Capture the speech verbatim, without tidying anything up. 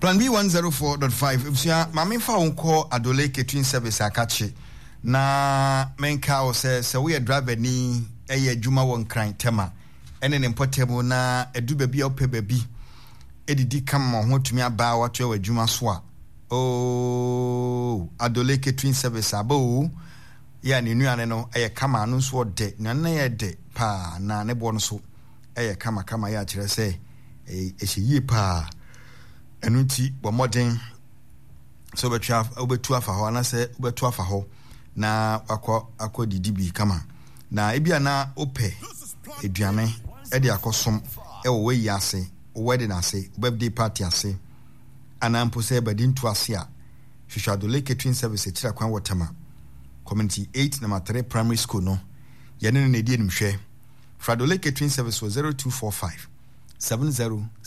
Plan B one oh four point five. If you are Mami fa unko Adole catering service akache. Na menka o se se we driver ni eye adwuma won kran tema. Ene ne portable na edu ba bia ope ba bi. Edidi kam ho tumi aba wato wa adwuma so a. Oh, Adole catering service abo. Ya ni nuane no eye kama no so de. Na na ye de pa na ne bo no so. Eye kama kama ya kire se e ehye pa. Enuti bo modern so betwa obetu afa ho na se obetu afa ho na akọ akọ didibi kama na ebia na ope eduane e de akosom e wo we yase wedding ase birthday party ase ana mpo se badintu ase a Adole catering service tira kwan wotama community eight number three primary school no yene ne die nimhwe Adole catering service was zero two four five seven zero